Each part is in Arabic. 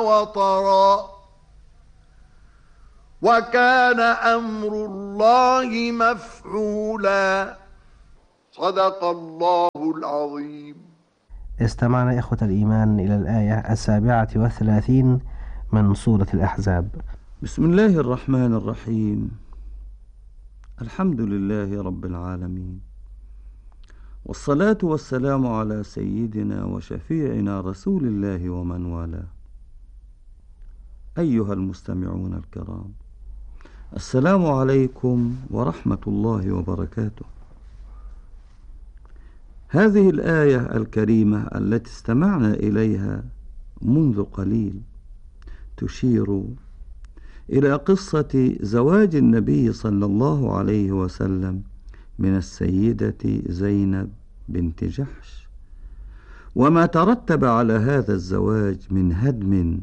وطرا وكان أمر الله مفعولا. صدق الله العظيم. استمعنا إخوة الإيمان إلى الآية 37 من سورة الأحزاب. بسم الله الرحمن الرحيم. الحمد لله رب العالمين، والصلاة والسلام على سيدنا وشفيعنا رسول الله ومن والاه. أيها المستمعون الكرام، السلام عليكم ورحمة الله وبركاته. هذه الآية الكريمة التي استمعنا إليها منذ قليل تشير إلى قصة زواج النبي صلى الله عليه وسلم من السيدة زينب بنت جحش، وما ترتب على هذا الزواج من هدم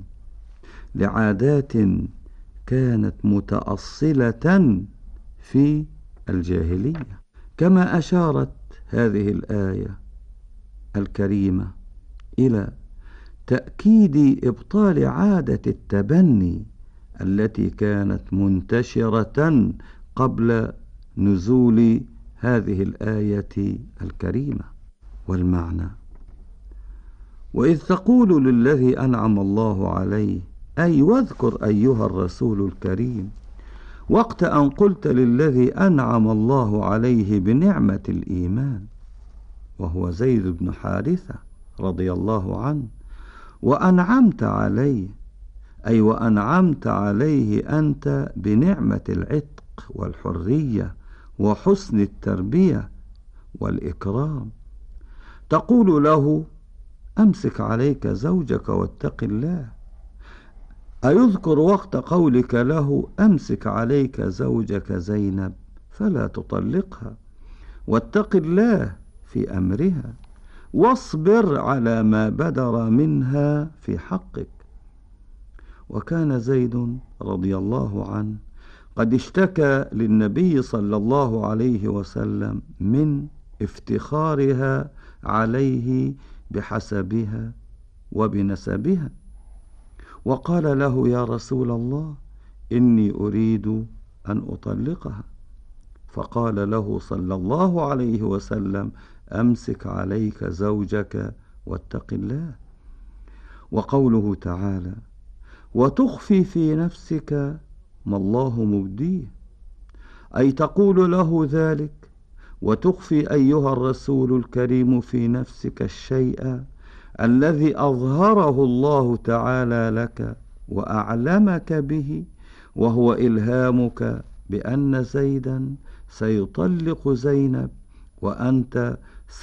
لعادات كانت متأصلة في الجاهلية. كما أشارت هذه الآية الكريمة إلى تأكيد إبطال عادة التبني التي كانت منتشرة قبل نزول هذه الآية الكريمة. والمعنى: وإذ تقول للذي أنعم الله عليه، أي واذكر أيها الرسول الكريم وقت أن قلت للذي أنعم الله عليه بنعمة الإيمان، وهو زيد بن حارثة رضي الله عنه، وأنعمت عليه، أي وأنعمت عليه أنت بنعمة العتق والحرية وحسن التربية والإكرام، تقول له: أمسك عليك زوجك واتق الله. أيذكر وقت قولك له: أمسك عليك زوجك زينب فلا تطلقها، واتق الله في أمرها، واصبر على ما بدر منها في حقك. وكان زيد رضي الله عنه قد اشتكى للنبي صلى الله عليه وسلم من افتخارها عليه بحسبها وبنسبها، وقال له: يا رسول الله، إني أريد أن أطلقها. فقال له صلى الله عليه وسلم: أمسك عليك زوجك واتق الله. وقوله تعالى: وتخفي في نفسك ما الله مبديه، أي تقول له ذلك وتخفي أيها الرسول الكريم في نفسك الشيء الذي أظهره الله تعالى لك وأعلمك به، وهو إلهامك بأن زيدا سيطلق زينب وأنت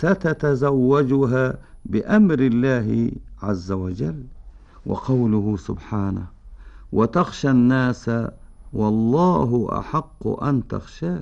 ستتزوجها بأمر الله عز وجل. وقوله سبحانه: وتخشى الناس والله أحق أن تخشاه،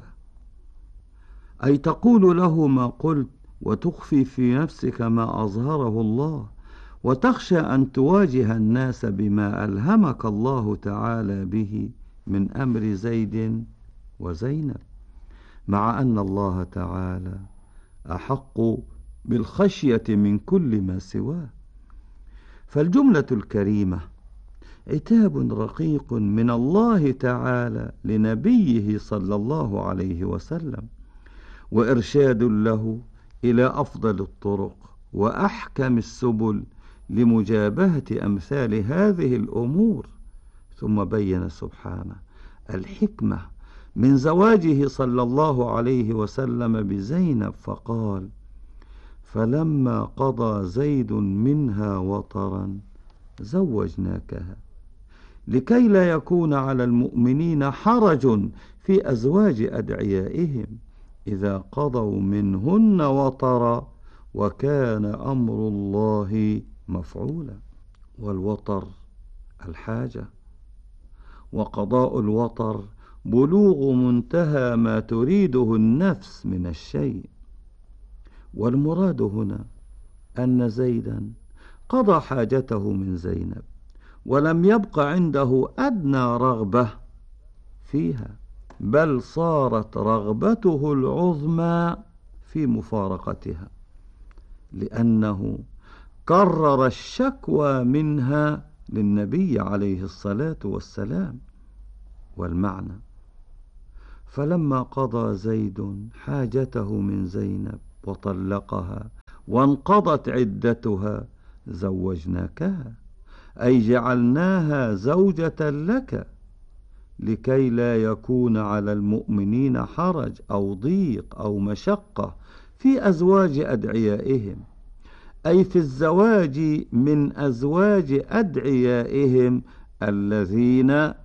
أي تقول له ما قلت وتخفي في نفسك ما أظهره الله، وتخشى أن تواجه الناس بما ألهمك الله تعالى به من أمر زيد وزينب، مع أن الله تعالى أحق بالخشية من كل ما سواه. فالجملة الكريمة عتاب رقيق من الله تعالى لنبيه صلى الله عليه وسلم، وإرشاد له إلى أفضل الطرق وأحكم السبل لمجابهة أمثال هذه الأمور. ثم بين سبحانه الحكمة من زواجه صلى الله عليه وسلم بزينب، فقال: فلما قضى زيد منها وطرا زوجناكها لكي لا يكون على المؤمنين حرج في أزواج أدعيائهم إذا قضوا منهن وطرا وكان أمر الله مفعولا. والوطر الحاجة، وقضاء الوطر بلوغ منتهى ما تريده النفس من الشيء. والمراد هنا أن زيدا قضى حاجته من زينب ولم يبق عنده أدنى رغبة فيها، بل صارت رغبته العظمى في مفارقتها، لأنه كرر الشكوى منها للنبي عليه الصلاة والسلام. والمعنى: فلما قضى زيد حاجته من زينب وطلقها وانقضت عدتها زوجناكها، أي جعلناها زوجة لك، لكي لا يكون على المؤمنين حرج أو ضيق أو مشقة في أزواج أدعيائهم، أي في الزواج من أزواج أدعيائهم الذين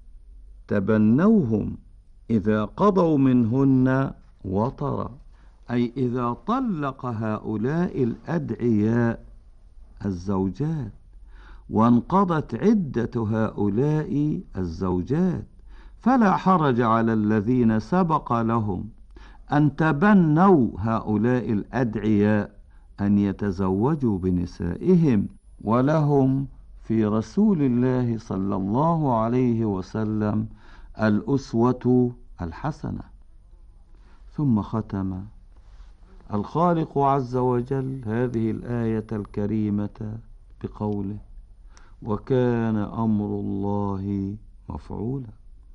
تبنوهم إذا قضوا منهن وطرا، أي إذا طلق هؤلاء الأدعياء الزوجات وانقضت عدة هؤلاء الزوجات، فلا حرج على الذين سبق لهم أن تبنوا هؤلاء الأدعياء أن يتزوجوا بنسائهم، ولهم في رسول الله صلى الله عليه وسلم الأسوة الحسنة. ثم ختم الخالق عز وجل هذه الآية الكريمة بقوله: وكان أمر الله مفعولا،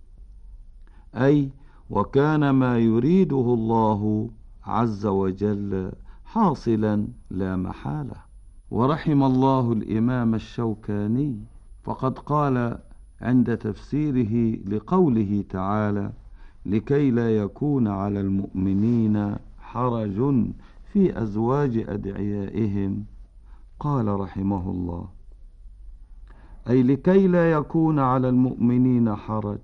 أي وكان ما يريده الله عز وجل حاصلا لا محالة. ورحم الله الإمام الشوكاني، فقد قال عند تفسيره لقوله تعالى: لكي لا يكون على المؤمنين حرج في أزواج أدعيائهم، قال رحمه الله: أي لكي لا يكون على المؤمنين حرج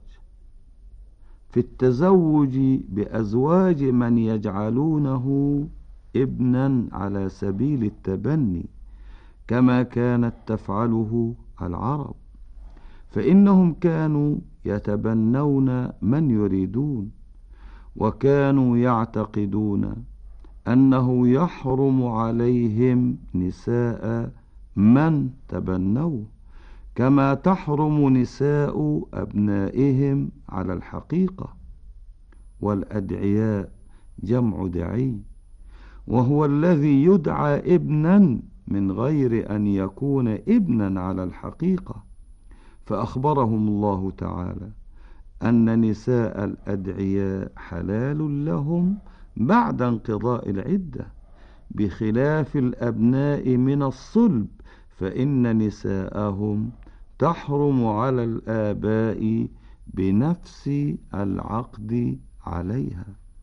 في التزوج بأزواج من يجعلونه ابنا على سبيل التبني، كما كانت تفعله العرب، فإنهم كانوا يتبنون من يريدون، وكانوا يعتقدون أنه يحرم عليهم نساء من تبنوه، كما تحرم نساء أبنائهم على الحقيقة. والأدعياء جمع دعي، وهو الذي يدعى ابنا من غير أن يكون ابنا على الحقيقة. فأخبرهم الله تعالى أن نساء الأدعياء حلال لهم بعد انقضاء العدة، بخلاف الأبناء من الصلب، فإن نساءهم تحرم على الآباء بنفس العقد عليها.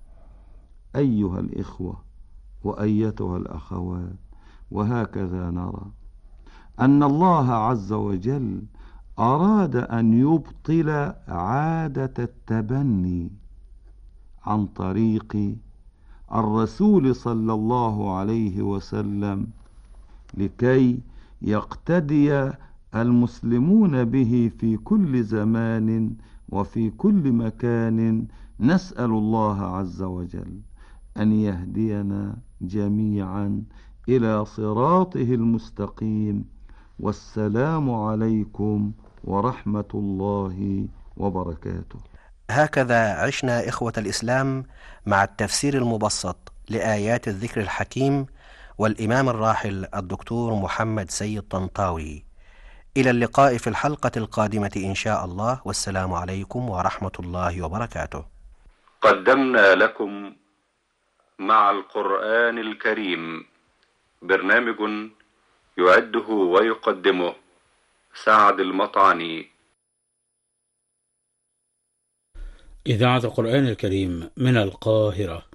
أيها الإخوة وأيتها الأخوات، وهكذا نرى أن الله عز وجل أراد أن يبطل عادة التبني عن طريق الرسول صلى الله عليه وسلم، لكي يقتدي المسلمون به في كل زمان وفي كل مكان. نسأل الله عز وجل أن يهدينا جميعا إلى صراطه المستقيم. والسلام عليكم ورحمة الله وبركاته. هكذا عشنا إخوة الإسلام مع التفسير المبسط لآيات الذكر الحكيم والإمام الراحل الدكتور محمد سيد طنطاوي. إلى اللقاء في الحلقة القادمة إن شاء الله، والسلام عليكم ورحمة الله وبركاته. قدمنا لكم مع القرآن الكريم برنامج يعده ويقدمه سعد المطعني. إذاعة القرآن الكريم من القاهرة.